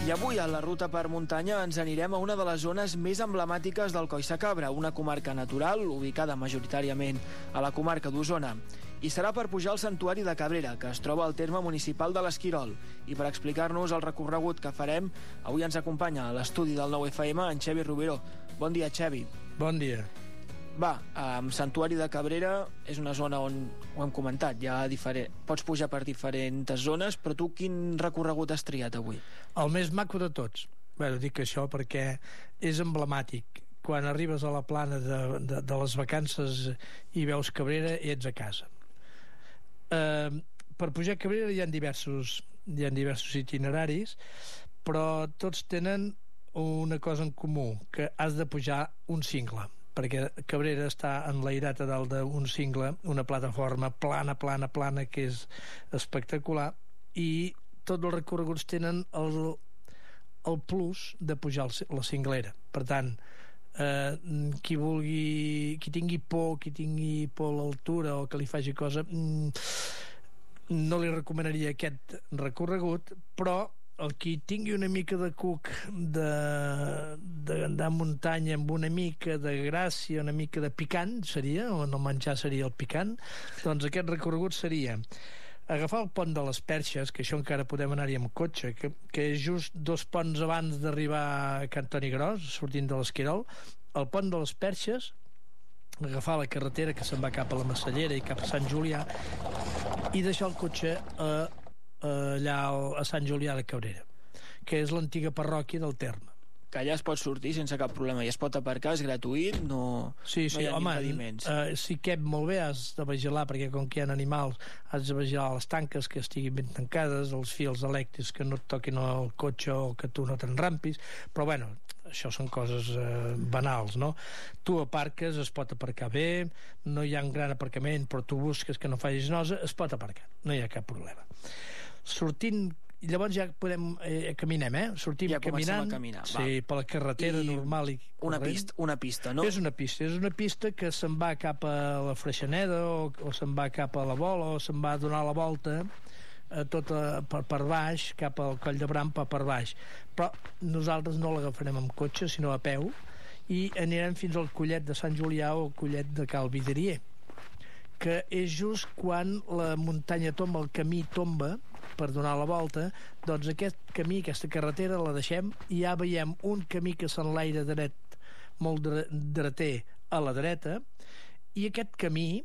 I avui a la ruta per muntanya ens anirem a una de les zones més emblemàtiques del Coll Sacabra, una comarca natural ubicada majoritàriament a la comarca d'Osona. I serà per pujar al Santuari de Cabrera, que es troba al terme municipal de l'Esquirol. I per explicar-nos el recorregut que farem, avui ens acompanya a l'estudi del 9FM en Xevi Rubiró. Bon dia, Xevi. Bon dia. Va, Santuari de Cabrera és una zona on, ho hem comentat, pots pujar per diferents zones, però tu quin recorregut has triat avui? El més maco de tots. Bé, dic això perquè és emblemàtic. Quan arribes a la plana de les vacances i veus Cabrera, ets a casa. Per pujar a Cabrera hi ha diversos itineraris, però tots tenen una cosa en comú, que has de pujar un cingle, perquè Cabrera està enlairat a dalt d'un cingle, una plataforma plana, que és espectacular, i tots els recorreguts tenen el plus de pujar la cinglera. Per tant, qui tingui por a l'altura o que li faci cosa, no li recomanaria aquest recorregut, però el qui tingui una mica de cuc d'andar a muntanya amb una mica de gràcia, una mica de picant seria, on el menjar seria el picant, doncs aquest recorregut seria agafar el pont de les Perxes, que això encara podem anar-hi amb cotxe, que és just 2 ponts abans d'arribar a Cantoni Gros, sortint de l'Esquirol, el pont de les Perxes, agafar la carretera que se'n va cap a la Massallera i cap a Sant Julià i deixar el cotxe allà a Sant Julià de Cabrera, que és l'antiga parròquia del terme. Que allà es pot sortir sense cap problema i es pot aparcar, és gratuït, no hi ha impediments. Si cap molt bé has de vigilar, perquè com que hi ha animals has de vigilar les tanques que estiguin ben tancades, els fils elèctrics que no et toquin el cotxe o que tu no t'enrampis, però bueno, això són coses banals, no? Tu aparques, es pot aparcar bé, no hi ha un gran aparcament, però tu busques que no facis nosa, es pot aparcar, no hi ha cap problema. Sortint, i llavors ja podem caminem, sortim ja caminant, a caminar, sí, per la carretera normal i una pista, no? És una pista que se'n va cap a la Freixeneda o se'n va cap a la Bola o se'n va a donar la volta per baix, cap al Coll de Bram per baix, però nosaltres no l'agafarem amb cotxe sinó a peu i anirem fins al Collet de Sant Julià o al Collet de Cal Vidrier, que és just quan la muntanya tomba, el camí tomba per donar la volta, doncs aquest camí, aquesta carretera la deixem i ja veiem un camí que s'enlaira dret, molt dreter a la dreta, i aquest camí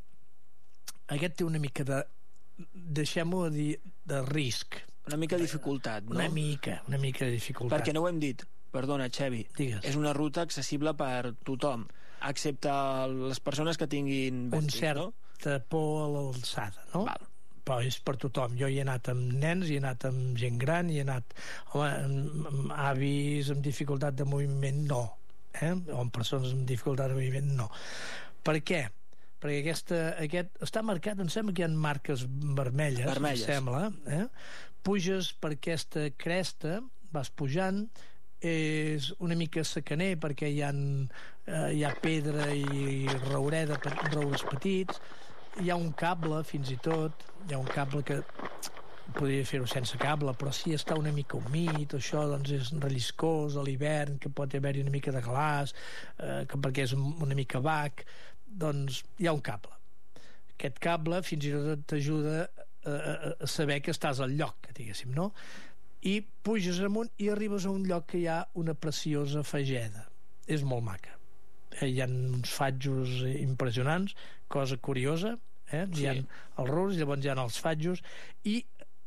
té una mica de, deixem-ho dir, de risc. Una mica de dificultat, no? Una mica de dificultat. Perquè no ho hem dit. Perdona, Xevi. Digues. És una ruta accessible per tothom, excepte les persones que tinguin vèrtigs, no? Por a l'alçada, no? Val. Però és per tothom. Jo hi he anat amb nens, hi he anat amb gent gran, hi he anat amb avis amb dificultat de moviment, no. O amb persones amb dificultat de moviment, no. Per què? Perquè aquest està marcat, em sembla que hi ha marques vermelles. Em sembla. Puges per aquesta cresta, vas pujant, és una mica secaner perquè hi ha pedra i roures petits, hi ha un cable fins i tot, hi ha un cable que podria fer-ho sense cable, però si està una mica humit, això doncs és relliscós a l'hivern, que pot haver-hi una mica de glaç, que perquè és una mica bac, doncs hi ha un cable. Aquest cable fins i tot t'ajuda a saber que estàs al lloc, diguéssim, no? I puges amunt i arribes a un lloc que hi ha una preciosa fageda. És molt maca. Hi ha uns fatjos impressionants, cosa curiosa, sí. Hi ha els rurs, llavors hi ha els fatjos i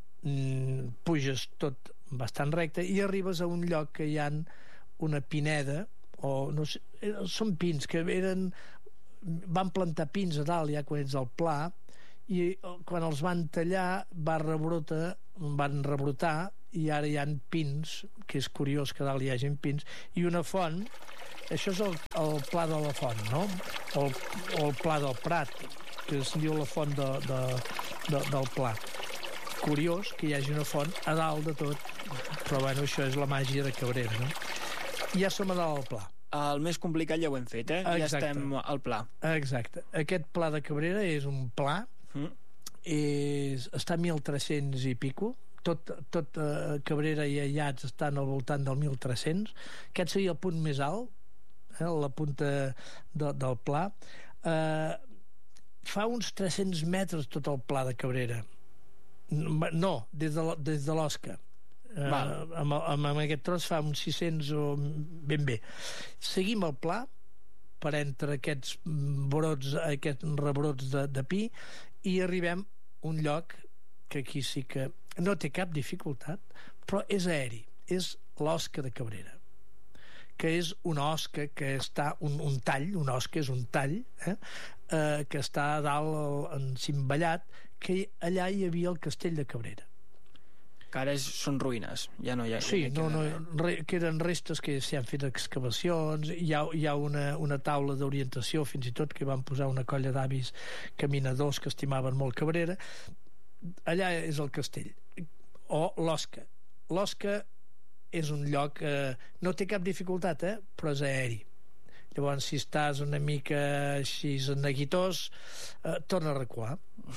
puges tot bastant recte i arribes a un lloc que hi ha una pineda, o no sé, són pins que van plantar pins a dalt ja quan ets al pla, i quan els van tallar van rebrotar i ara hi ha pins, que és curiós que dalt hi hagi pins, i una font. Això és el Pla de la Font, no? O el Pla del Prat, que es diu la font del Pla. Curiós que hi hagi una font a dalt de tot, però bueno, això és la màgia de Cabrera, no? Ja som a dalt del Pla. El més complicat ja ho hem fet, Exacte. Ja estem al Pla. Exacte. Aquest Pla de Cabrera és un pla, està a 1.300 i pico, tot Cabrera i Ayats estan al voltant del 1.300. Aquest seria el punt més alt, la punta del pla. Fa uns 300 metres tot el pla de Cabrera. No, des de l'Osca. Amb aquest tros fa uns 600 o ben bé. Seguim el pla per entre aquests brots, aquests rebrots de pi, i arribem a un lloc que aquí sí que no té cap dificultat, però és aeri, és l'Osca de Cabrera, que és una osca que està un tall, una osca és un tall, que està a dalt encimballat, que allà hi havia el castell de Cabrera. Que ara són ruïnes, ja no hi ha... Sí, queden restes que s'hi han fet excavacions, hi ha una taula d'orientació, fins i tot que van posar una colla d'avis caminadors que estimaven molt Cabrera. Allà és el castell, o l'Osca. L'Osca és un lloc, no té cap dificultat, però és aeri. Llavors, si estàs una mica així neguitós, torna a recular.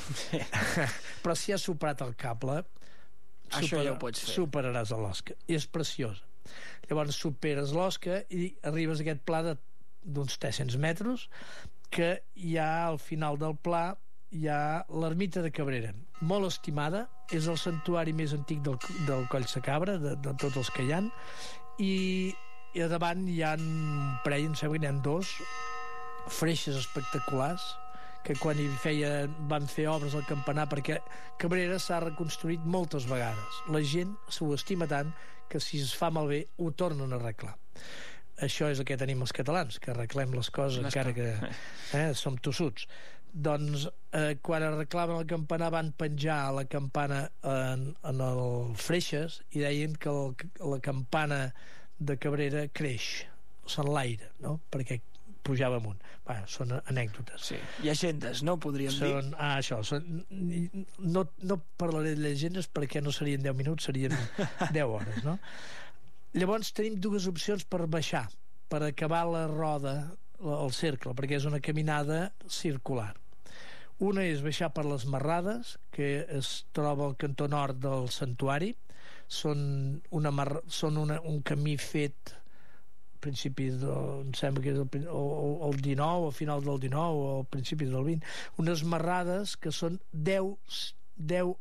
Però si has superat el cable, això ja ho pots fer. Superaràs l'Osca. I és preciosa. Llavors superes l'Osca i arribes a aquest pla d'uns 300 metres, que hi ha al final del pla hi ha l'ermita de Cabrera, molt estimada, és el santuari més antic del Collsacabra, de tots els que hi ha, i a davant hi ha un parell, em sembla que n'hi ha 2 freixes espectaculars, que quan van fer obres al campanar, perquè Cabrera s'ha reconstruït moltes vegades. La gent s'ho estima tant que si es fa malbé ho tornen a arreglar. Això és el que tenim els catalans, que arreglem les coses encara que som tossuts. Doncs quan arreglaven el campanar van penjar la campana en el freixes i deien que la campana de Cabrera creix, s'enlaira, no? Perquè pujava amunt. Són anècdotes. Sí. Llegendes, no? Podríem dir. Això. No parlaré de llegendes perquè no serien 10 minuts, serien 10 hores, no? Llavors tenim 2 opcions per baixar, per acabar la roda, el cercle, perquè és una caminada circular. Una és baixar per les Marrades, que es troba al cantó nord del santuari. Són un camí fet principi em sembla que és el 19, al final del 19 o al principi del 20, unes marrades que són 10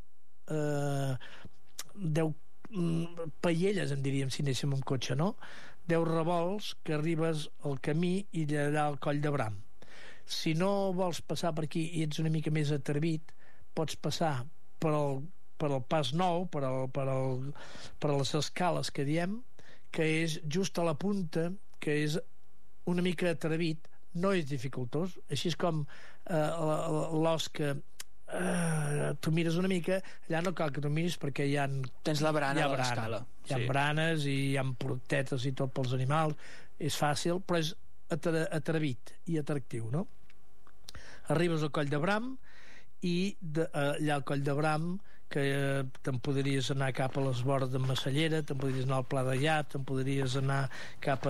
paielles, en diríem si anéssim amb cotxe, no? 10 revolts que arribes al camí i allà al Coll de Bram. Si no vols passar per aquí i ets una mica més atrevit, pots passar per el pas nou, per les escales que diem, que és just a la punta, que és una mica atrevit, no és dificultós, així és com l'Osca, tu mires una mica, allà no cal que tu miris perquè hi ha... Tens la brana de l'escala. Hi ha branes i hi ha portetes i tot pels animals, és fàcil, però és atrevit i atractiu, no? Arribes al Coll de Bram i allà al Coll de Bram que te'n podries anar cap a les vores de Massallera, te'n podries anar al Pla de Llat, te'n podries anar cap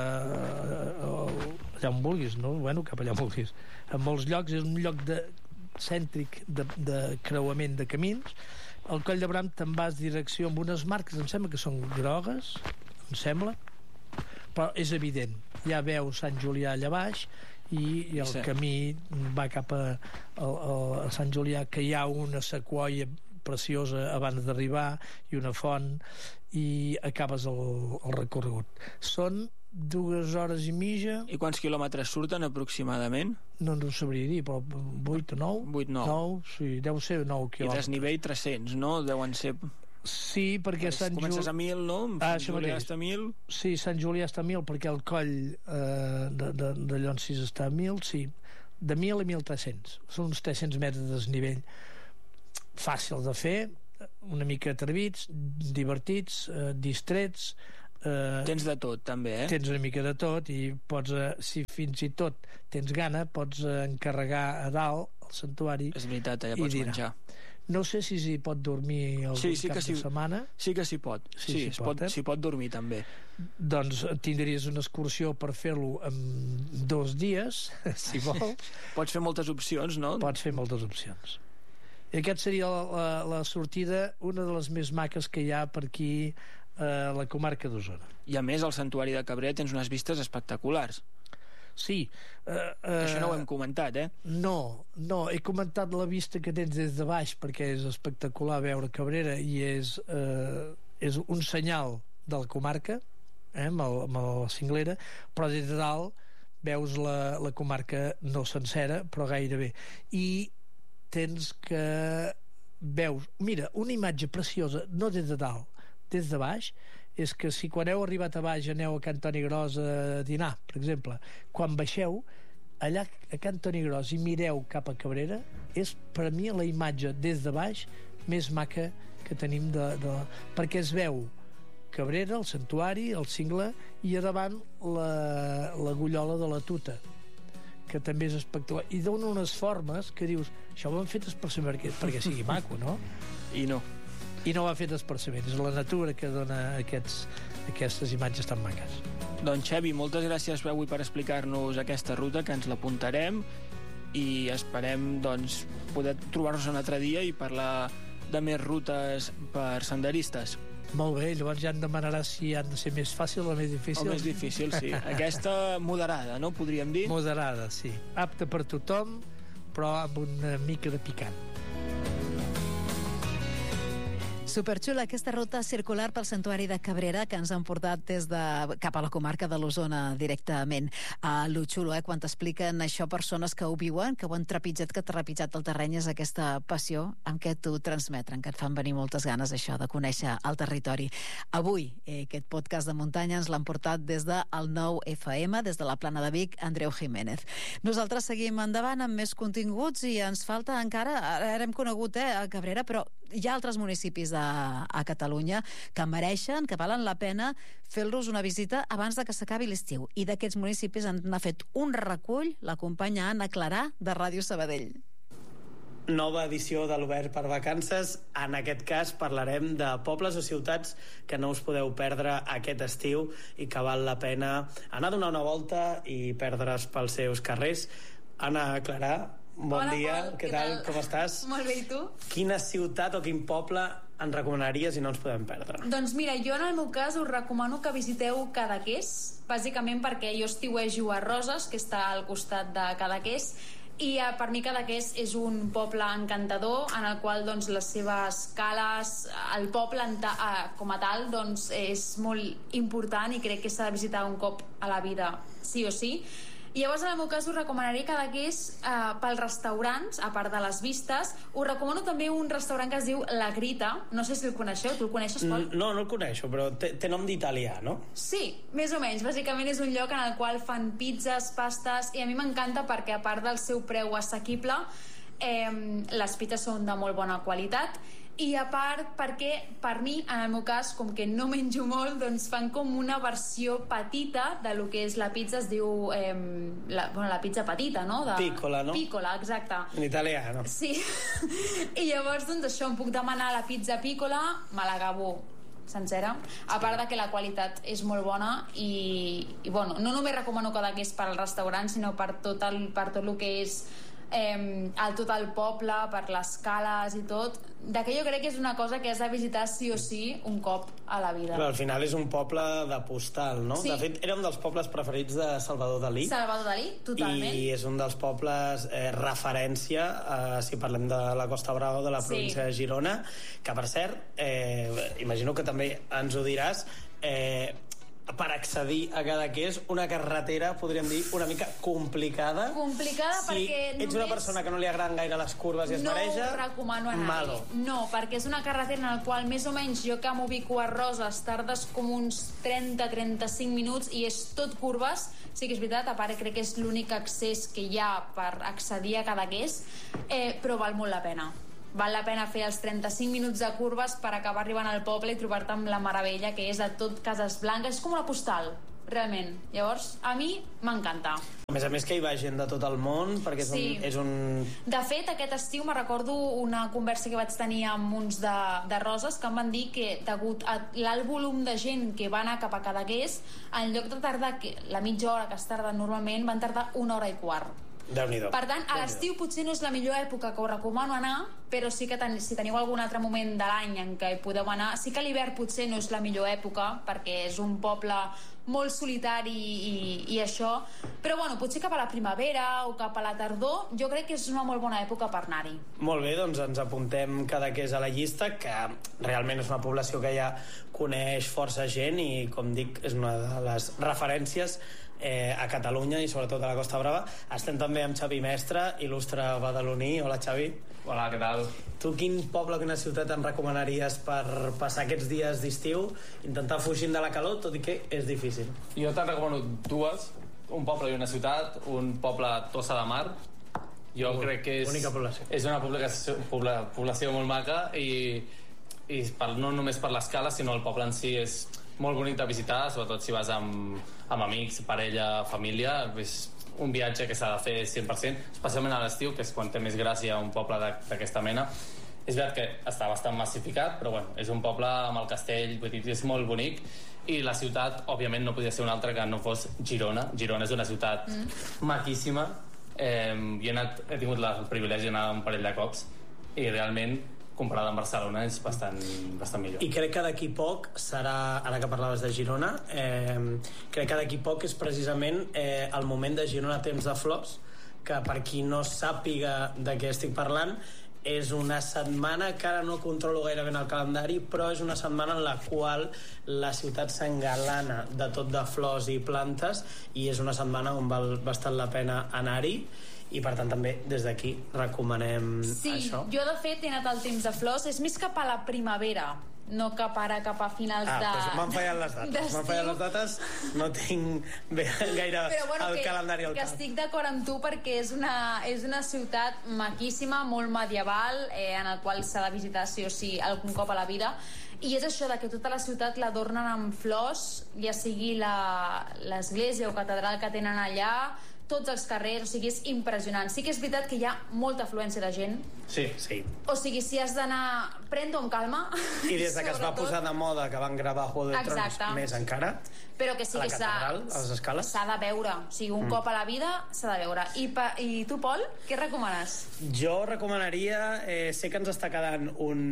allà on vulguis, no? Bueno, cap allà on vulguis. En molts llocs és un lloc cèntric de creuament de camins. Al Coll de Bram te'n vas direcció amb unes marques, em sembla que són grogues, em sembla, però és evident. Ja veus Sant Julià allà baix i el camí va cap a Sant Julià, que hi ha una sequoia preciosa abans d'arribar i una font, i acabes el recorregut. Són 2 hores i mitja. I quants quilòmetres surten aproximadament? No ens ho sabria dir, però 8 o 9? 8, 9. 9, sí, deu ser 9 quilòmetres. I desnivell 300, no? Deuen ser... Sí, perquè comences a 1.000, no? Sant Julià està a 1.000. Sí, Sant Julià està a 1.000 perquè el coll de Llonsis està a 1.000, sí. De 1.000 a 1.300. Són uns 300 metres de desnivell. Fàcil de fer, una mica atrevits, divertits, distrets. Tens de tot, també, Tens una mica de tot i pots, si fins i tot tens gana, pots encarregar a dalt al santuari. És veritat, allà pots menjar. No sé si s'hi pot dormir el cap de setmana. Sí que s'hi pot. Sí, s'hi pot dormir també. Doncs tindries una excursió per fer-lo en 2 dies, si vols. Pots fer moltes opcions, no? Pots fer moltes opcions. I aquesta seria la sortida, una de les més maques que hi ha per aquí a la comarca d'Osona. I a més, al Santuari de Cabrera tens unes vistes espectaculars. Sí. Això no ho hem comentat, No, he comentat la vista que tens des de baix, perquè és espectacular veure Cabrera i és un senyal de la comarca, amb la cinglera, però des de dalt veus la comarca no sencera, però gairebé. I tens que veus... Mira, una imatge preciosa, no des de dalt, des de baix, és que si quan heu arribat a baix aneu a Can Toni Gros a dinar, per exemple, quan baixeu allà a Can Toni Gros i mireu cap a Cabrera, és per a mi la imatge des de baix més maca que tenim perquè es veu Cabrera, el santuari, el cingle, i a davant la gullola de la Tuta, que també és espectacular, i dona unes formes que dius, això ho han fet expressament perquè sigui maco, no? I no va fet expressament, és la natura que dona aquestes imatges tan maques. Doncs Xevi, moltes gràcies avui per explicar-nos aquesta ruta, que ens l'apuntarem i esperem doncs, poder trobar-nos un altre dia i parlar de més rutes per senderistes. Molt bé, llavors ja em demanaràs si han de ser més fàcil o més difícil. O més difícil, sí. Aquesta moderada, no? Podríem dir? Moderada, sí. Apta per tothom, però amb una mica de picant. Superxula aquesta ruta circular pel Santuari de Cabrera que ens han portat cap a la comarca de l'Osona directament. Lo xulo, quan t'expliquen això persones que ho viuen, que ho han trepitjat, que t'ha trepitjat el terreny, és aquesta passió amb què t'ho transmeten, que et fan venir moltes ganes això de conèixer el territori. Avui, aquest podcast de muntanya ens l'han portat des del 9FM, des de la Plana de Vic, Andreu Jiménez. Nosaltres seguim endavant amb més continguts i ens falta encara, ara hem conegut a Cabrera, però hi ha altres municipis a Catalunya que mereixen, que valen la pena fer-los una visita abans de que s'acabi l'estiu. I d'aquests municipis n'ha fet un recull la companya Anna Clarà de Ràdio Sabadell. Nova edició de l'Obert per Vacances. En aquest cas parlarem de pobles o ciutats que no us podeu perdre aquest estiu i que val la pena anar a donar una volta i perdre's pels seus carrers. Anna Clarà, bon dia, Pol, què tal? Com estàs? Molt bé, i tu? Quina ciutat o quin poble ens recomanaries i no ens podem perdre? Doncs mira, jo en el meu cas us recomano que visiteu Cadaqués, bàsicament perquè jo estiuejo a Roses, que està al costat de Cadaqués, i per mi Cadaqués és un poble encantador en el qual doncs, les seves cales, el poble com a tal doncs, és molt important i crec que s'ha de visitar un cop a la vida, sí o sí. I llavors en el meu cas us recomanaria Cadaqués pels restaurants, a part de les vistes. Us recomano també un restaurant que es diu La Grita, no sé si el coneixeu, tu el coneixes, Pol? No el coneixo, però té nom d'italià, no? Sí, més o menys, bàsicament és un lloc en el qual fan pizzas, pastes, i a mi m'encanta perquè a part del seu preu assequible, les pizzas són de molt bona qualitat, i a part perquè per mi, en el meu cas, com que no menjo molt, doncs fan com una versió petita de lo que és la pizza, es diu la pizza petita, no? Piccola, no? Piccola, exacte. En italià, no? Sí. I llavors, doncs això, em puc demanar la pizza piccola, me l'acabo sencera, a part de que la qualitat és molt bona i bueno, no només recomano Cadaqués per al restaurant, sinó per tot el que és tot el poble, per les cales i tot, que jo crec que és una cosa que has de visitar sí o sí un cop a la vida. Però al final és un poble de postal, no? Sí. De fet, era un dels pobles preferits de Salvador Dalí. Salvador Dalí, totalment. I és un dels pobles referència, si parlem de la Costa Brava, de la província de Girona, que per cert, imagino que també ens ho diràs, per accedir a Cadaqués, una carretera, podríem dir, una mica complicada. Complicada perquè si ets una persona que no li agraden gaire les curves i es mareja, no ho recomano a nadie. malo. No, perquè és una carretera en la qual més o menys jo que m'ubico a Roses tardes com uns 30-35 minuts i és tot curves. Sí que és veritat, a part crec que és l'únic accés que hi ha per accedir a Cadaqués, però val molt la pena. Val la pena fer els 35 minuts de curves per acabar arribant al poble i trobar-te amb la meravella que és a tot cases blanques. És com una postal, realment. Llavors, a mi m'encanta. A més que hi va gent de tot el món, perquè és un... De fet, aquest estiu me recordo una conversa que vaig tenir amb uns de Roses que em van dir que degut a l'alt volum de gent que va anar cap a Cadaqués, en lloc de tardar la mitja hora que es tarda normalment, van tardar 1 hora i quart. Déu-n'hi-do. Per tant, a l'estiu potser no és la millor època que us recomano anar, però sí que si teniu algun altre moment de l'any en què hi podeu anar, sí que l'hivern potser no és la millor època, perquè és un poble molt solitari i això, però bueno, potser cap a la primavera o cap a la tardor, jo crec que és una molt bona època per anar-hi. Molt bé, doncs ens apuntem Cadaqués a la llista, que realment és una població que ja coneix força gent i, com dic, és una de les referències a Catalunya i sobretot a la Costa Brava. Estem també amb Xavi Mestre, il·lustre badaloní. Hola, Xavi. Hola, què tal? Tu quin poble o quina ciutat em recomanaries per passar aquests dies d'estiu, intentar fugir de la calor, tot i que és difícil? Jo te'n recomano dues, un poble i una ciutat, un poble a Tossa de Mar. Jo crec que és una població molt maca i no només per l'escala, sinó el poble en si és molt bonic de visitar, sobretot si vas amb amics, parella, família. És un viatge que s'ha de fer 100%, especialment a l'estiu, que és quan té més gràcia un poble d'aquesta mena. És veritat que està bastant massificat, però bueno, és un poble amb el castell, vull dir, és molt bonic. I la ciutat, òbviament, no podia ser una altra que no fos Girona. Girona és una ciutat maquíssima. Jo he tingut el privilegi d'anar un parell de cops i realment, comparada amb Barcelona, és bastant millor. I crec que d'aquí poc serà, ara que parlaves de Girona, crec que d'aquí poc és precisament el moment de Girona Temps de Flors, que per qui no sàpiga de què estic parlant, és una setmana que ara no controlo gaire ben el calendari, però és una setmana en la qual la ciutat s'engalana de tot de flors i plantes, i és una setmana on val bastant la pena anar-hi, i per tant també des d'aquí recomanem això. Sí, jo de fet he anat al Temps de Flors, és més cap a la primavera, no cap a finals de... M'han fallat les dates, no tinc gaire el calendari al cap. Que estic d'acord amb tu, perquè és una ciutat maquíssima, molt medieval, en el qual s'ha de visitar sí o sí algun cop a la vida, i és això de que tota la ciutat l'adornen amb flors, ja sigui l'església o catedral que tenen allà, tots els carrers, o sigui, és impressionant. Sí que és veritat que hi ha molta afluència de gent. Sí. O sigui, si has d'anar, pren-t'ho amb calma. I des que es va posar de moda que van gravar Juego de Tronos, més encara, però que sí a la que catedral, a les escales, s'ha de veure. O sigui, un cop a la vida s'ha de veure. I tu, Pol, què recomanes? Jo recomanaria, sé que ens està quedant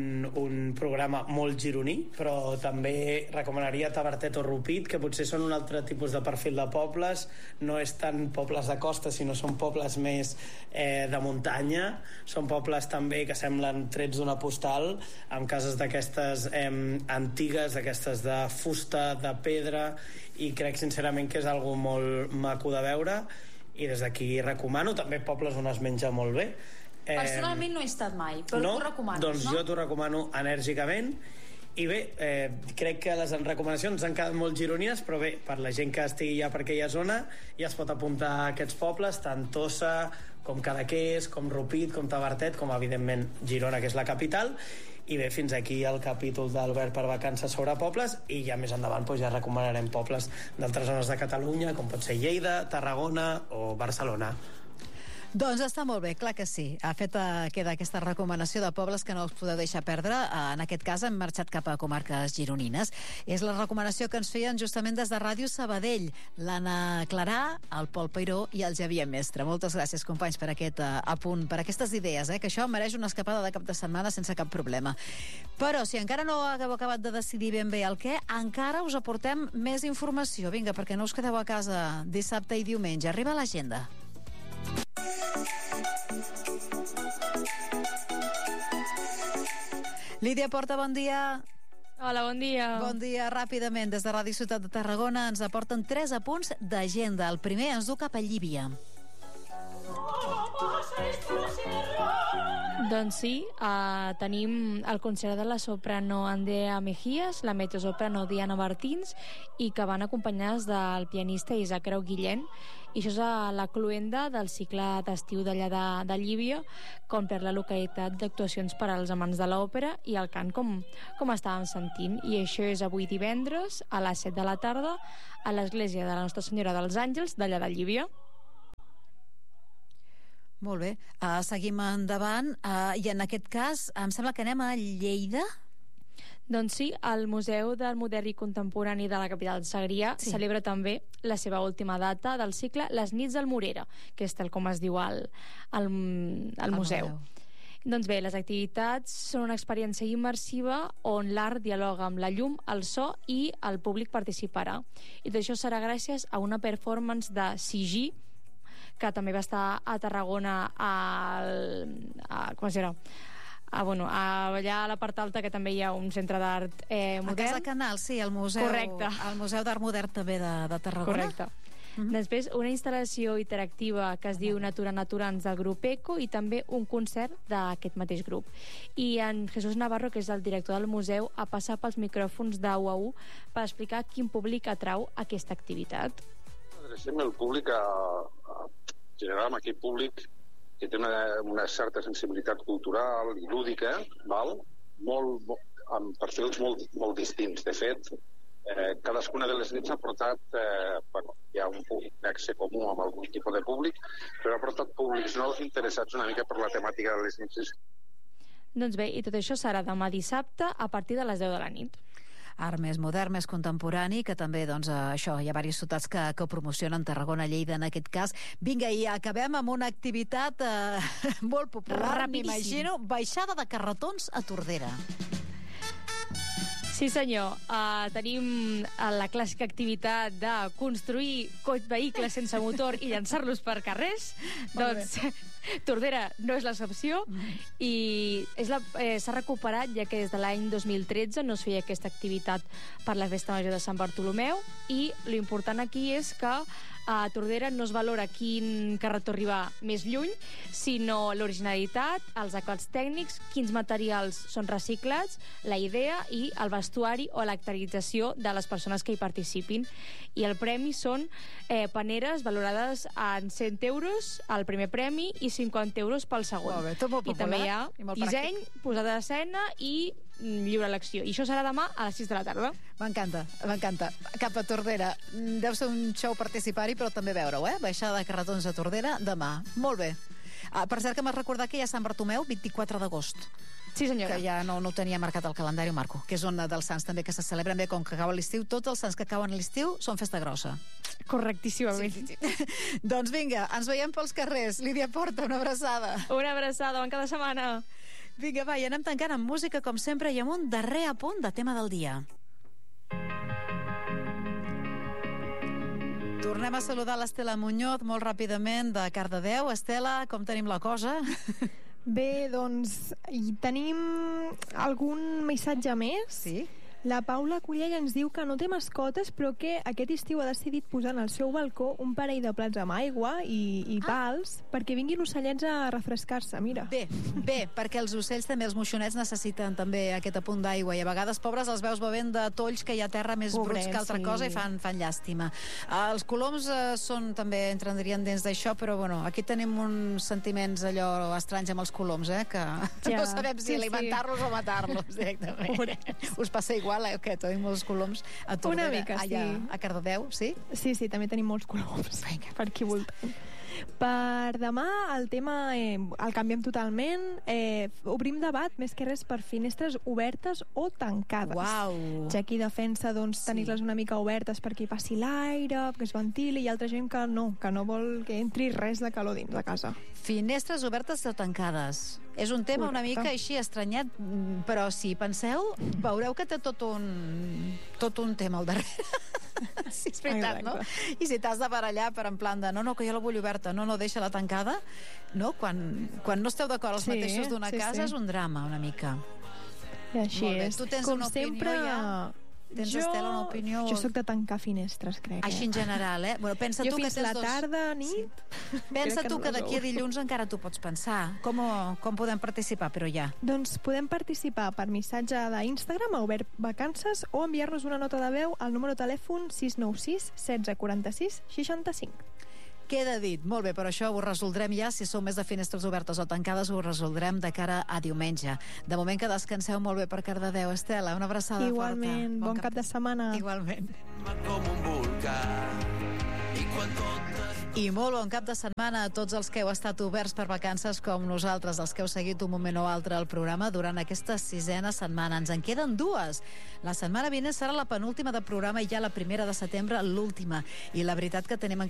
un programa molt gironí, però també recomanaria Tavertet o Rupit, que potser són un altre tipus de perfil de pobles. No és tant pobles de costa, sinó són pobles més de muntanya. Són pobles també que semblen trets d'una postal, amb cases d'aquestes antigues, d'aquestes de fusta, de pedra, i crec sincerament que és algo molt maco de veure, i des d'aquí recomano. També pobles on es menja molt bé. Personalment no he estat mai, però no? Tu recomanes, doncs jo t'ho recomano enèrgicament. I bé, crec que les recomanacions han quedat molt gironines, però bé, per la gent que estigui ja per aquella zona ja es pot apuntar a aquests pobles, tant Tossa com Cadaqués, com Rupit, com Tavertet, com evidentment Girona, que és la capital. I bé, fins aquí el capítol d'Albert per vacances sobre pobles, i ja més endavant ja recomanarem pobles d'altres zones de Catalunya, com pot ser Lleida, Tarragona o Barcelona. Doncs està molt bé, clar que sí. Queda aquesta recomanació de pobles que no us podeu deixar perdre. En aquest cas hem marxat cap a comarques gironines. És la recomanació que ens feien justament des de Ràdio Sabadell, l'Anna Clarà, el Pol Peiró i el Xavier Mestre. Moltes gràcies, companys, per aquest apunt, per aquestes idees, que això mereix una escapada de cap de setmana sense cap problema. Però si encara no hagueu acabat de decidir ben bé el què, encara us aportem més informació. Vinga, perquè no us quedeu a casa dissabte i diumenge. Arriba l'agenda. Lídia Porta, bon dia. Hola, bon dia. Bon dia. Ràpidament, des de Ràdio Ciutat de Tarragona ens aporten 3 apunts d'agenda. El primer ens du cap a Llívia. Doncs sí, tenim el concert de la soprano Andrea Mejías, la mezzosoprano Diana Martins, i que van acompanyades del pianista Isaac Grau Guillén. I això és a la cloenda del cicle d'estiu d'allà de Llívia, com per la localitat d'actuacions per als amants de l'òpera i el cant, com estàvem sentint. I això és avui divendres a les 7 de la tarda a l'església de la Nostra Senyora dels Àngels d'allà de Llívia. Molt bé, seguim endavant, i en aquest cas em sembla que anem a Lleida. Doncs sí, el Museu del Modern i Contemporani de la capital de Segrià celebra també la seva última data del cicle Les nits del Morera, que és tal com es diu al museu. Doncs bé, les activitats són una experiència immersiva on l'art dialoga amb la llum, el so i el públic participarà. I tot això serà gràcies a una performance de CG, que també va estar a Tarragona allà a la part alta, que també hi ha un centre d'art modern. A Casa Canal, sí, el Museu d'Art Modern també de Tarragona. Correcte. Després, una instal·lació interactiva que es diu Natura Naturans del grup ECO i també un concert d'aquest mateix grup. I en Jesús Navarro, que és el director del museu, ha passat pels micròfons d'U per explicar quin públic atrau aquesta activitat. Adrecem el públic generalment aquell públic que té una certa sensibilitat cultural i lúdica, amb perfils molt distints. De fet, cadascuna de les nits ha portat, hi ha un nexe comú amb algun tipus de públic, però ha portat públics nous interessats una mica per la temàtica de les nits. Doncs bé, i tot això serà demà dissabte a partir de les 10 de la nit. Art més modern, més contemporani, que també, doncs, això, hi ha diverses ciutats que ho promocionen, Tarragona, Lleida, en aquest cas. Vinga, i acabem amb una activitat molt popular, m'imagino, baixada de carretons a Tordera. Sí, senyor. Tenim la clàssica activitat de construir vehicles sense motor i llançar-los per carrers. Doncs Tordera no és l'excepció i s'ha recuperat, ja que des de l'any 2013 no es feia aquesta activitat per la Festa Major de Sant Bartolomeu, i l'important aquí és que a Tordera no es valora quin carretó arribar més lluny, sinó l'originalitat, els acabats tècnics, quins materials són reciclats, la idea i el vestuari o l'actualització de les persones que hi participin. I el premi són paneres valorades en 100 euros al primer premi i 50 euros pel segon. Molt bé, tot molt popular. I també hi ha disseny, posada d'escena i lliure elecció. I això serà demà a les 6 de la tarda. M'encanta, m'encanta. Cap a Tordera. Deu ser un show participar-hi, però també veure-ho, Baixada de carretons a Tordera demà. Molt bé. Per cert, que m'has recordat que hi ha Sant Bartomeu, 24 d'agost. Sí, senyora. Que ja no ho tenia marcat al calendari, Marco, que és un dels sants també que se celebren bé, com que acaba l'estiu. Tots els sants que acaben a l'estiu són festa grossa. Correctíssimament. Sí. Doncs vinga, ens veiem pels carrers. Lídia Porta, una abraçada. Una abraçada, bon cada setmana. Vinga, va, i anem tancant amb música, com sempre, i amb un darrer apunt de tema del dia. Tornem a saludar l'Estela Muñoz molt ràpidament, de Cardedeu. Estela, com tenim la cosa? Bé, doncs, hi tenim algun missatge més. Sí. La Paula Collell ens diu que no té mascotes, però que aquest estiu ha decidit posar en el seu balcó un parell de plats amb aigua i pals perquè vinguin ocellets a refrescar-se, mira. Bé, perquè els ocells també, els moixonets, necessiten també aquest apunt d'aigua, i a vegades, pobres, els veus bevent de tolls que hi ha terra més bruts que altra cosa i fan llàstima. Els coloms també entrarien dins d'això, però bueno, aquí tenim uns sentiments allò estranys amb els coloms, que no sabem si alimentar-los o matar-los directament. Us passa igual, que tenim molts coloms a Tordera, una mica, allà a Cardedeu, sí? Sí, també tenim molts coloms. Vinga. Per aquí voltant. Per demà el tema el canviem totalment. Obrim debat més que res per finestres obertes o tancades. Uau! Ja qui defensa tenir-les una mica obertes perquè hi passi l'aire, que es ventili, i altra gent que no vol que entri res de calor dins de casa. Finestres obertes o tancades. És un tema una mica així estranyat, però si penseu, veureu que té tot un tema al darrere. Sí, és veritat, no? I si t'has de barallar per en plan de no, que jo la vull oberta, no, deixa-la tancada, no? Quan no esteu d'acord els mateixos d'una casa, és un drama, una mica. I així és. Tu tens una opinió ja? Tens, Estela, una opinió? Jo soc de tancar finestres, crec. Així en general, Bueno, pensa jo tu que fins la tarda, nit... Sí. Pensa tu que d'aquí a dilluns encara t'ho pots pensar. Com podem participar, però ja? Doncs podem participar per missatge d'Instagram a Obert Vacances o enviar-nos una nota de veu al número de telèfon 696 16 46 65. Queda dit. Molt bé, però això ho resoldrem ja. Si sou més de finestres obertes o tancades, ho resoldrem de cara a diumenge. De moment que descanseu molt bé per Cardedeu. Estela, una abraçada Igualment, forta. Bon cap de setmana. Igualment. Com un volcà, i quan tot es I molt bon cap de setmana a tots els que heu estat oberts per vacances com nosaltres, els que heu seguit un moment o altre el programa durant aquesta 6a setmana. Ens en queden 2. La setmana vinent serà la penúltima de programa i ja la 1 de setembre l'última. I la veritat que tenim